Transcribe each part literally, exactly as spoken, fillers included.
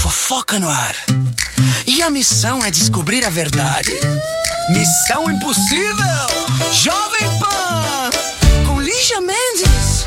Fofoca no ar. E a missão é descobrir a verdade. Missão impossível! Jovem Pan! Com Lígia Mendes.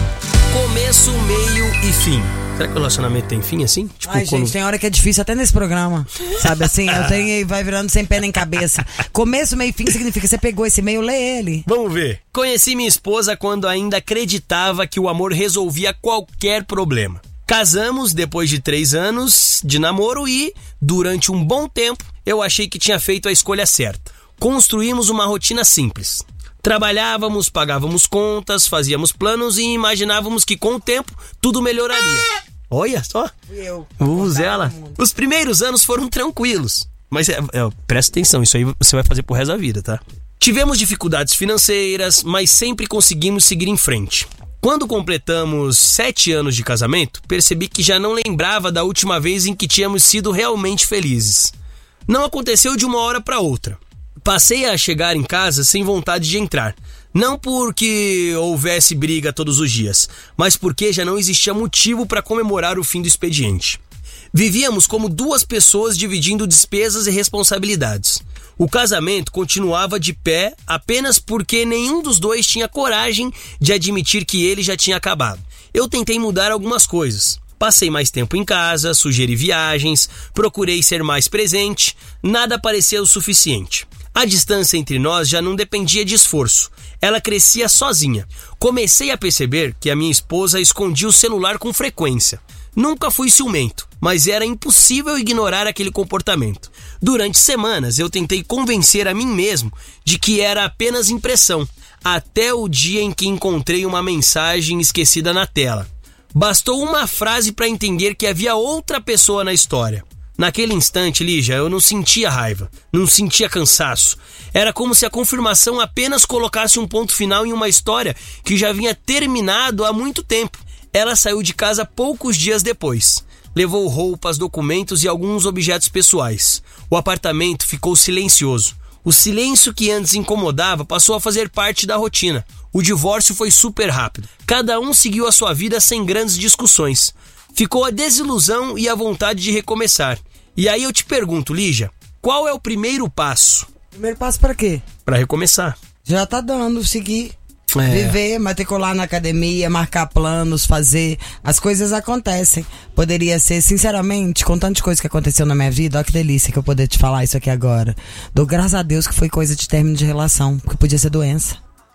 Começo, meio e fim. Será que o relacionamento tem fim assim? Tipo, Ai, quando... gente, tem hora que é difícil até nesse programa. Sabe assim, eu tenho e vai virando sem pé nem cabeça. Começo, meio e fim significa você pegou esse meio, lê ele. Vamos ver. Conheci minha esposa quando ainda acreditava que o amor resolvia qualquer problema. Casamos depois de três anos de namoro e, durante um bom tempo, eu achei que tinha feito a escolha certa. Construímos uma rotina simples. Trabalhávamos, pagávamos contas, fazíamos planos e imaginávamos que com o tempo tudo melhoraria. Olha só. Eu. Uh, Zela. Os primeiros anos foram tranquilos. Mas é, é, presta atenção, isso aí você vai fazer pro resto da vida, tá? Tivemos dificuldades financeiras, mas sempre conseguimos seguir em frente. Quando completamos sete anos de casamento, percebi que já não lembrava da última vez em que tínhamos sido realmente felizes. Não aconteceu de uma hora para outra. Passei a chegar em casa sem vontade de entrar. Não porque houvesse briga todos os dias, mas porque já não existia motivo para comemorar o fim do expediente. Vivíamos como duas pessoas dividindo despesas e responsabilidades. O casamento continuava de pé apenas porque nenhum dos dois tinha coragem de admitir que ele já tinha acabado. Eu tentei mudar algumas coisas. Passei mais tempo em casa, sugeri viagens, procurei ser mais presente. Nada parecia o suficiente. A distância entre nós já não dependia de esforço. Ela crescia sozinha. Comecei a perceber que a minha esposa escondia o celular com frequência. Nunca fui ciumento, mas era impossível ignorar aquele comportamento. Durante semanas eu tentei convencer a mim mesmo de que era apenas impressão, até o dia em que encontrei uma mensagem esquecida na tela. Bastou uma frase para entender que havia outra pessoa na história. Naquele instante, Lígia, eu não sentia raiva, não sentia cansaço. Era como se a confirmação apenas colocasse um ponto final em uma história que já vinha terminado há muito tempo. Ela saiu de casa poucos dias depois. Levou roupas, documentos e alguns objetos pessoais. O apartamento ficou silencioso. O silêncio que antes incomodava passou a fazer parte da rotina. O divórcio foi super rápido. Cada um seguiu a sua vida sem grandes discussões. Ficou a desilusão e a vontade de recomeçar. E aí eu te pergunto, Lígia, qual é o primeiro passo? Primeiro passo pra quê? Pra recomeçar. Já tá dando, seguir. É. Viver, matricular na academia, marcar planos, fazer. As coisas acontecem. Poderia ser, sinceramente, com tanta coisa que aconteceu na minha vida, ó que delícia que eu poder te falar isso aqui agora. Dou graças a Deus que foi coisa de término de relação, porque podia ser doença,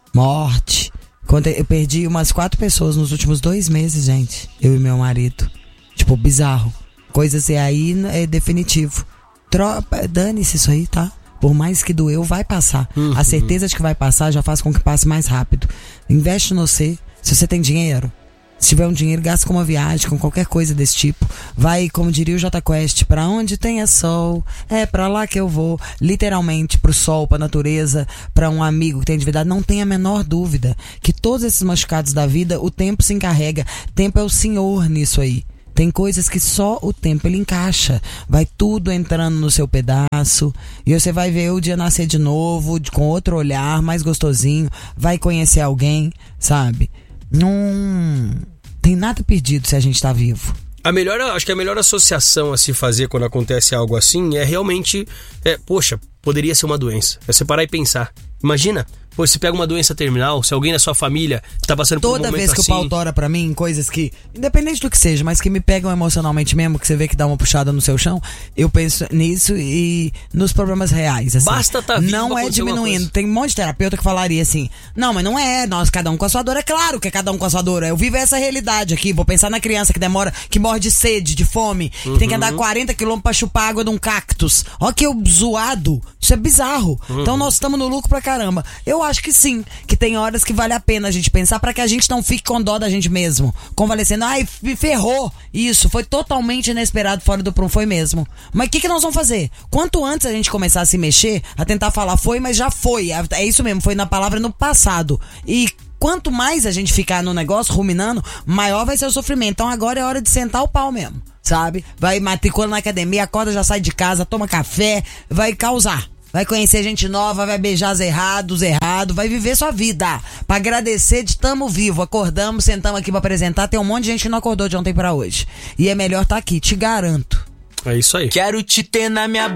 morte. Quando eu perdi umas quatro pessoas nos últimos dois meses, gente. Eu e meu marido. Tipo, bizarro. Coisas e aí é definitivo. Tropa, dane-se isso aí, tá? Por mais que doeu, vai passar. Uhum. A certeza de que vai passar já faz com que passe mais rápido. Investe no você. Se você tem dinheiro, se tiver um dinheiro, gasta com uma viagem, com qualquer coisa desse tipo. Vai, como diria o Jota Quest, pra onde tenha sol, é pra lá que eu vou. Literalmente, pro sol, pra natureza, pra um amigo que tem atividade. Não tem a menor dúvida que todos esses machucados da vida, o tempo se encarrega. Tempo é o senhor nisso aí. Tem coisas que só o tempo ele encaixa. Vai tudo entrando no seu pedaço. E você vai ver o dia nascer de novo, de, com outro olhar, mais gostosinho. Vai conhecer alguém, sabe? Não tem nada perdido se a gente tá vivo. A melhor, acho que a melhor associação a se fazer quando acontece algo assim é realmente... É, poxa, poderia ser uma doença. É você parar e pensar. Imagina... Pô, você pega uma doença terminal, se alguém na sua família tá passando por um momento assim... Toda vez que o pau tora pra mim, coisas que, independente do que seja, mas que me pegam emocionalmente mesmo, que você vê que dá uma puxada no seu chão, eu penso nisso e nos problemas reais, assim. Basta tá vivo. Não é diminuindo. Tem um monte de terapeuta que falaria assim, não, mas não é, nós, cada um com a sua dor. É claro que é cada um com a sua dor. Eu vivo essa realidade aqui. Vou pensar na criança que demora, que morre de sede, de fome, uhum. que tem que andar quarenta quilômetros pra chupar água de um cactus. Ó que eu zoado. Isso é bizarro. Uhum. Então nós estamos no lucro pra caramba. Eu acho que sim. Que tem horas que vale a pena a gente pensar pra que a gente não fique com dó da gente mesmo. Convalescendo, ai, me ferrou. Isso, foi totalmente inesperado, fora do prumo, foi mesmo. Mas o que que nós vamos fazer? Quanto antes a gente começar a se mexer, a tentar falar foi, mas já foi. É isso mesmo, foi na palavra no passado. E quanto mais a gente ficar no negócio, ruminando, maior vai ser o sofrimento. Então agora é hora de sentar o pau mesmo, sabe? Vai matriculando na academia, acorda, já sai de casa, toma café, vai causar. Vai conhecer gente nova, vai beijar os errados, errado, vai viver sua vida. Pra agradecer de tamo vivo, acordamos, sentamos aqui pra apresentar, tem um monte de gente que não acordou de ontem pra hoje. E é melhor tá aqui, te garanto. É isso aí. Quero te ter na minha